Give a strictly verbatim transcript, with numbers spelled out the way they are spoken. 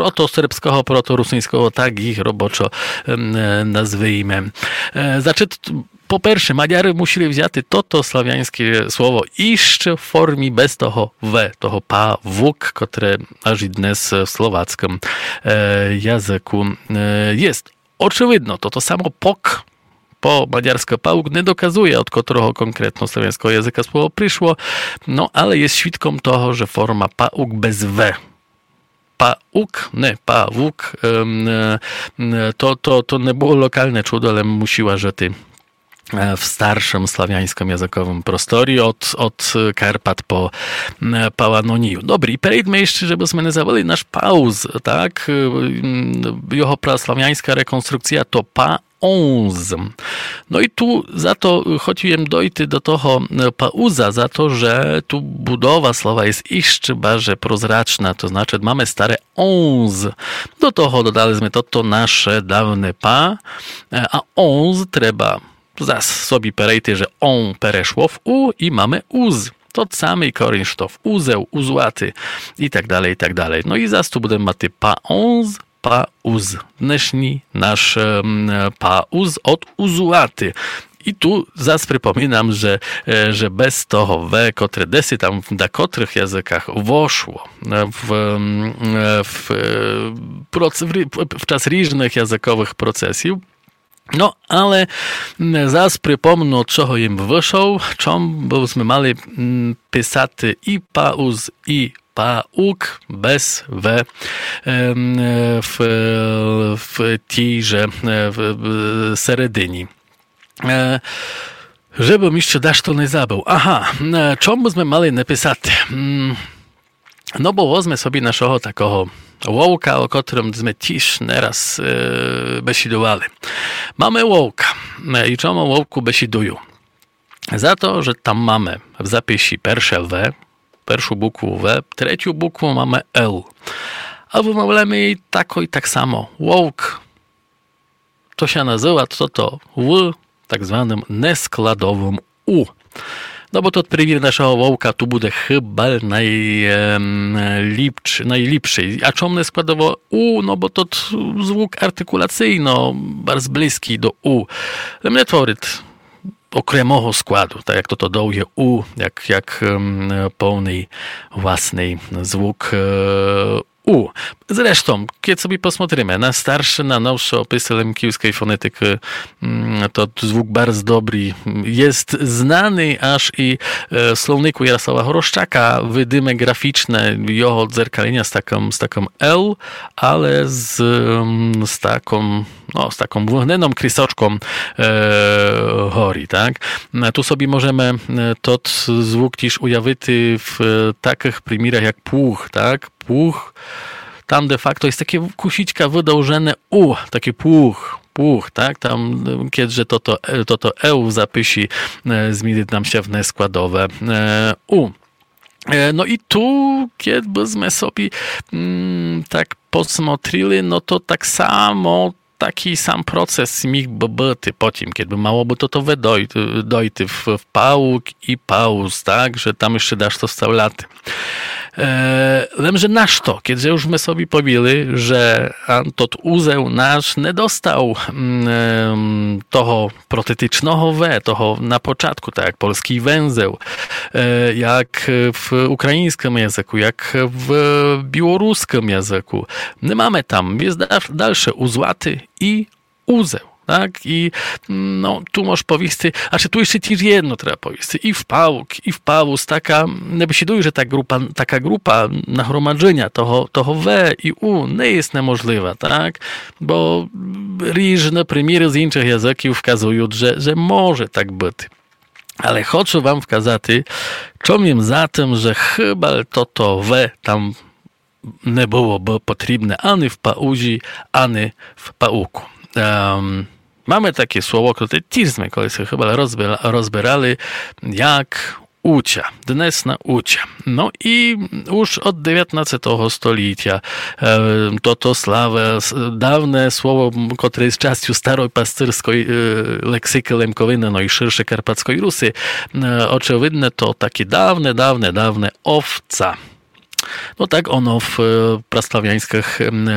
proto-serbskiego, proto-rusyńskiego, tak ich roboczo nazwijmy. Znaczy, po pierwsze, Maďari museli wziąć toto sławiańskie słowo iść w formie bez toho w, toho pa, wuk, które aż i dnes w słowackim języku jest. Oczywidno, to to samo pok, po maďarsko pauk nie dokazuje, od którego konkretno słowiańskiego języka słowo przyszło, no ale jest świadkiem toho, że forma pauk bez w. Pauk, nie, pawuk, to, to, to nie było lokalne czudo, ale musiła, że ty w starszym sławiańskim językowym prostorii od, od Karpat po Pałanoniju. Dobry, i przejdźmy jeszcze, żebyśmy nie zawali nasz pauz, tak? Jeho prasławiańska rekonstrukcja to pa Onze. No i tu za to chodziłem dojty do toho pauza, za to, że tu budowa słowa jest jeszcze bardziej prozraczna, to znaczy mamy stare onze. Do toho dodaliśmy to, to nasze dawne pa, a onze trzeba zas sobie perejty, że on pereszło w u i mamy uz. To samej korinsztow, uzeł, uzłaty i tak dalej, i tak dalej. No i zas tu będziemy maty pa onze, pauz. Dnešní nasz um, pauz od uzłaty. I tu zas przypominam, że, że bez toho w, które desy tam na których językach woszło w, w, w, w czas różnych językowych procesów, no, ale zas przypomnę, od czego im wyszło, czym byśmy mali pisaty i pauz, i pauk bez w, w, w tejże seredyni. Żebym jeszcze dasz to nie zabył. Aha, czym byśmy mali napisać? No bo wezmę sobie naszego takiego łołka, o którym my też nieraz e, besidowali. Mamy łołka. I czemu łołku besidują? Za to, że tam mamy w zapisie pierwsze W, pierwszą bukwu W, trzecią bukwu mamy L. A wymawiamy jej tako i tak samo. Łołk to się nazywa to to w tak zwanym neskladowym U. No bo to od przywir naszego łołka tu będzie chyba najlepszy, najlepszy. A czemu składowo U? No bo to zwuk artykulacyjny, bardzo bliski do U. Ale mnie tworzy okremogo składu, tak jak to to dołuje U, jak, jak um, pełny własny zwuk um, U. Zresztą, kiedy sobie posмотрimy na starsze, na nowsze opisy lemkiewskiej fonetyki, to zwuk bardzo dobry jest znany, aż i w słowniku Jarosława Horoszczaka wydymy graficzne jego odzerkalenia z taką, z taką L, ale z, z taką no, z taką wewnętrzną krysoczką e, hori, tak? Tu sobie możemy to zwuk też ujawić w takich przymirach jak puch, tak? Puch, tam de facto jest takie kusiczka wydłużone U, taki puch, puch, tak? Tam, kiedy to to, to, to E w zapisie zmieni nam się w składowe e, U. E, no i tu, kiedy byśmy sobie mm, tak posмотрели, no to tak samo taki sam proces mógłby być po tym, kiedy mało by to to dojty, dojty w, w pałuk i pauz, tak? Że tam jeszcze dasz to wstawiaty. Wiem, że nasz to, kiedy już my sobie powiedzieli, że tot uzeł nasz nie dostał um, toho protetycznego W, toho na początku, tak jak polski węzeł, jak w ukraińskim języku, jak w białoruskim języku. Nie mamy tam, jest dalsze uzłaty i uzeł. Tak? I no, tu możesz powiedzieć, a czy tu jeszcze też jedno trzeba powiedzieć, i w pałuk, i w pałus, taka, nie się że ta grupa, taka grupa nagromadzenia toho, toho W i U nie jest niemożliwa, tak? Bo różne przymiery z innych języków wskazują, że, że może tak być. Ale chcę wam wskazać, czym za tym, że chyba to to W tam nie byłoby potrzebne ani w pauzi, ani w pałuku. Um, Mamy takie słowo, które też my kolej chyba rozbierali, jak ucia, dnes na ucia. No i już od dziewiętnastego stulecia to to sławe, dawne słowo, które jest częścią starej pasterskiej leksyki lemkowiny, no i szerszej karpackiej Rusy, oczywidne to takie dawne, dawne, dawne owca. No tak ono w praslawiańskich